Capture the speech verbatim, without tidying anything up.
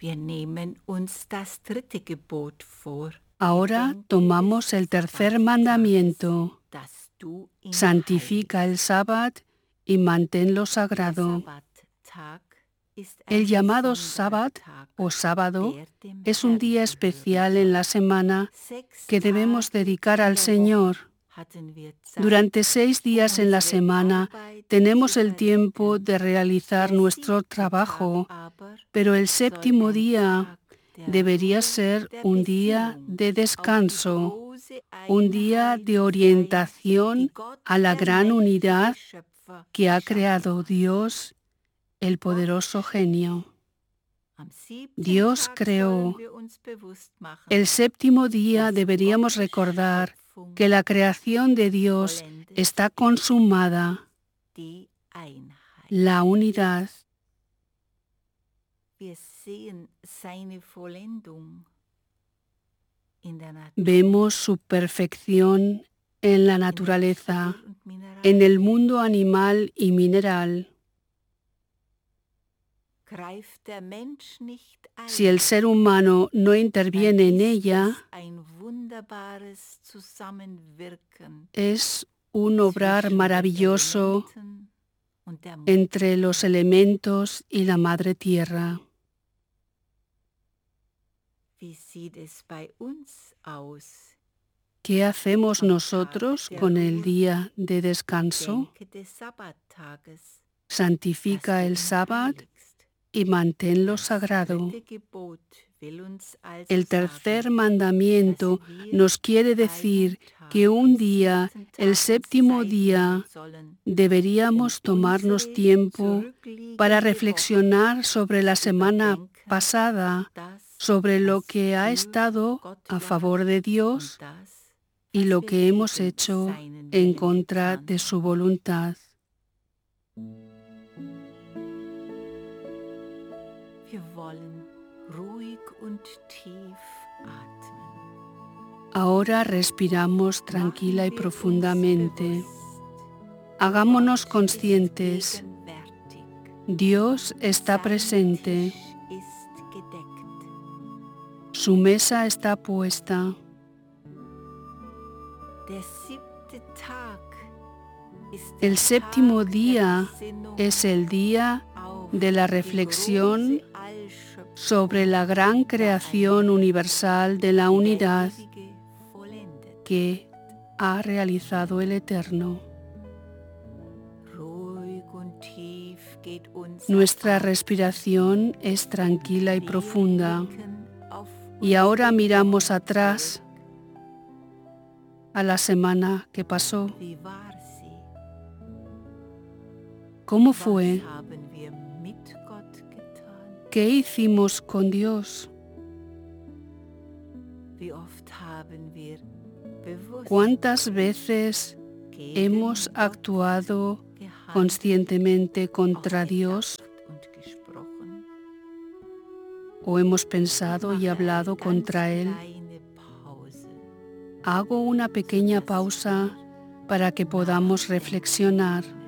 Ahora tomamos el tercer mandamiento. Santifica el sábado y manténlo sagrado. El llamado sábado o sábado es un día especial en la semana que debemos dedicar al Señor. Durante seis días en la semana tenemos el tiempo de realizar nuestro trabajo, pero el séptimo día debería ser un día de descanso, un día de orientación a la gran unidad que ha creado Dios, el poderoso genio. Dios creó. El séptimo día deberíamos recordar que la creación de Dios está consumada, la unidad. Vemos su perfección en la naturaleza, en el mundo animal y mineral. Si el ser humano no interviene en ella, es un obrar maravilloso entre los elementos y la madre tierra. ¿Qué hacemos nosotros con el día de descanso? Santifica el sábado y manténlo sagrado. El tercer mandamiento nos quiere decir que un día, el séptimo día, deberíamos tomarnos tiempo para reflexionar sobre la semana pasada, sobre lo que ha estado a favor de Dios y lo que hemos hecho en contra de su voluntad. Ahora respiramos tranquila y profundamente. Hagámonos conscientes. Dios está presente. Su mesa está puesta. El séptimo día es el día de la reflexión sobre la gran creación universal de la unidad que ha realizado el Eterno. Nuestra respiración es tranquila y profunda. Y ahora miramos atrás a la semana que pasó. ¿Cómo fue? ¿Qué hicimos con Dios? ¿Cuántas veces hemos actuado conscientemente contra Dios? ¿O hemos pensado y hablado contra Él? Hago una pequeña pausa para que podamos reflexionar.